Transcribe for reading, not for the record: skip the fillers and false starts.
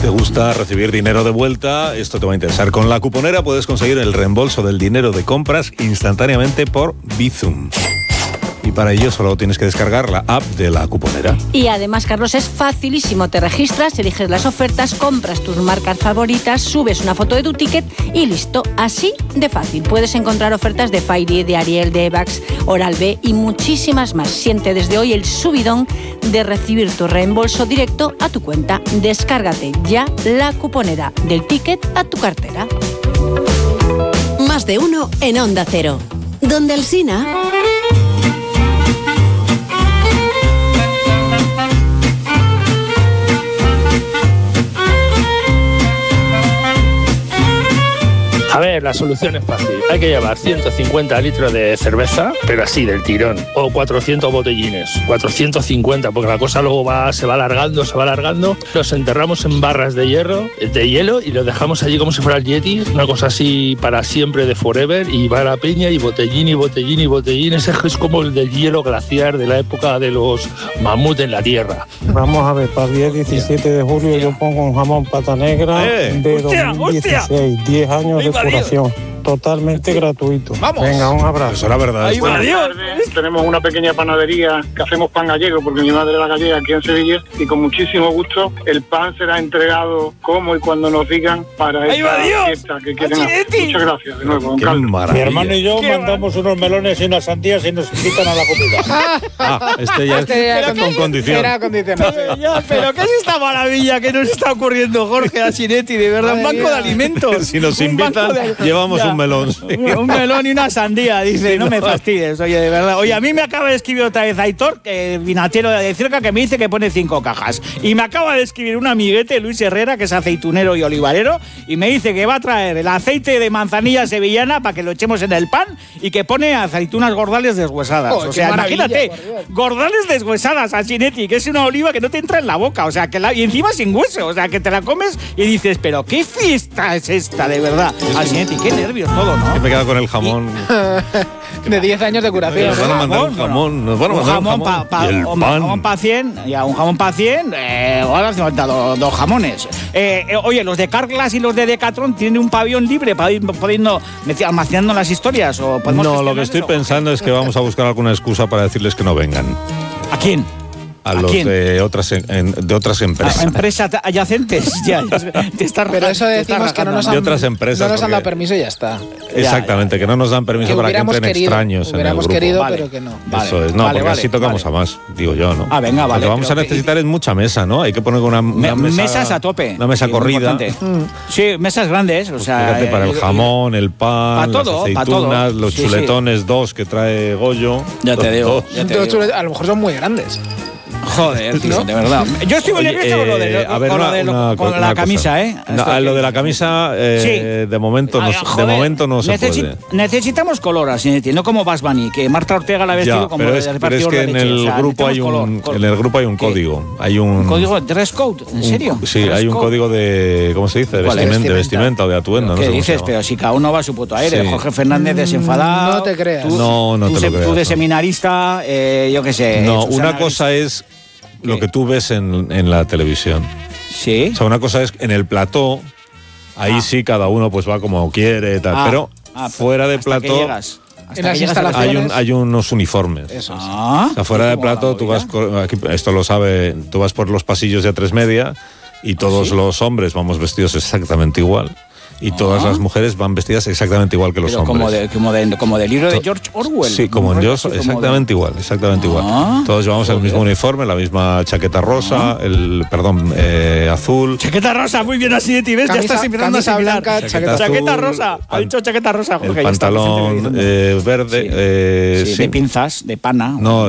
¿Te gusta recibir dinero de vuelta? Esto te va a interesar. Con La Cuponera puedes conseguir el reembolso del dinero de compras instantáneamente por Bizum. Y para ello solo tienes que descargar la app de La Cuponera. Y además, Carlos, es facilísimo. Te registras, eliges las ofertas, compras tus marcas favoritas, subes una foto de tu ticket y listo. Así de fácil. Puedes encontrar ofertas de Fairy, de Ariel, de Evax, Oral-B y muchísimas más. Siente desde hoy el subidón de recibir tu reembolso directo a tu cuenta. Descárgate ya La Cuponera, del ticket a tu cartera. Más de uno en Onda Cero. Donde Alsina... A ver, la solución es fácil. Hay que llevar 150 litros de cerveza, pero así, del tirón. O 400 botellines. 450, porque la cosa luego se va alargando. Los enterramos en barras de hielo, y los dejamos allí como si fuera el Yeti. Una cosa así para siempre, de forever. Y va a la peña y botellín y botellín y botellín. Ese es como el del hielo glaciar de la época de los mamuts en la Tierra. Vamos a ver, para el día 17 de julio yo pongo un jamón pata negra de 2016. 10 años de curación, totalmente gratuito. Vamos. Venga, un abrazo. Eso era verdad. Buenas tardes. Tenemos una pequeña panadería que hacemos pan gallego, porque mi madre era gallega aquí en Sevilla, y con muchísimo gusto el pan será entregado como y cuando nos digan para esta fiesta que quieren hacer. Muchas gracias de nuevo, don Carlos. Mi hermano y yo mandamos unos melones y unas sandías y nos invitan a la comida. Este ya es con condición. Era condicionado. Pero ¿qué es esta maravilla que nos está ocurriendo, Jorge Asinetti? De verdad, un banco de alimentos. Si nos invitan, llevamos un melón. Sí. Un melón y una sandía, dice. Sí, no me fastidies, oye, de verdad. Oye, a mí me acaba de escribir otra vez Aitor, vinatero de cerca, que me dice que pone 5 cajas. Y me acaba de escribir un amiguete, Luis Herrera, que es aceitunero y olivarero, y me dice que va a traer el aceite de manzanilla sevillana para que lo echemos en el pan y que pone aceitunas gordales deshuesadas. Oh, o sea, imagínate, por gordales deshuesadas, Asinetti, que es una oliva que no te entra en la boca, o sea, y encima sin hueso, o sea, que te la comes y dices, pero ¿qué fiesta es esta, de verdad? Asinetti, qué nervios todo, ¿no? Me he quedado con el jamón. De 10 años de curación. Nos van a mandar un jamón. Nos van a mandar un jamón. Y el pan. Un jamón para 100. Ya, un jamón para 100. Ahora hace falta dos jamones. Oye, los de Carglass y los de Decathlon tienen un pabellón libre para ir pudiendo almacenando las historias. ¿O no, lo que estoy pensando es que vamos a buscar alguna excusa para decirles que no vengan. ¿A quién? A los de otras empresas. Empresas adyacentes. Pero eso decimos que no nos han dado permiso y ya está. Exactamente, que no nos dan permiso para que entren extraños en el grupo. Hubiéramos querido, pero que no. Eso es, no, porque así tocamos a más, digo yo, ¿no? Venga, vale. Lo que vamos a necesitar es mucha mesa, ¿no? Hay que poner una mesa... Mesas a tope. Una mesa corrida. Sí, mesas grandes, o sea... Fíjate, para el jamón, el pan, las aceitunas, los chuletones, 2 que trae Goyo. Ya te digo. A lo mejor son muy grandes. Joder, tío, ¿no? De verdad. Yo estoy muy nervioso con la camisa, ¿eh? Lo de la camisa, de momento no se puede. Necesitamos color, así, no como Bas Bunny, que Marta Ortega la ha vestido como de repartidor de leche. Pero es que en el grupo hay un código. Hay un código de dress code, ¿en serio? Sí, hay un código de, ¿cómo se dice? De vestimenta o de atuendo. ¿Qué dices? Pero si cada uno va a su puto aire. Jorge Fernández desenfadado. No te creas. No te lo creas. Tú de seminarista, yo qué sé. No, una cosa es lo que tú ves en la televisión. Sí. O sea, una cosa es en el plató, ahí sí cada uno pues va como quiere, tal, pero fuera de plató en las instalaciones hay unos uniformes. Eso es. O sea, fuera de plató tú vas, esto lo sabe, tú vas por los pasillos de A3 y todos los hombres vamos vestidos exactamente igual. Y todas las mujeres van vestidas exactamente igual que los hombres. Como del libro de George Orwell. Sí, como en George, exactamente igual. Todos llevamos el mismo uniforme, la misma chaqueta rosa, azul. Chaqueta rosa, muy bien así de ti, ¿ves? Ya estás empezando a asimilar. Chaqueta rosa. Ha dicho chaqueta rosa, Jorge. El pantalón verde. De pinzas, de pana. No,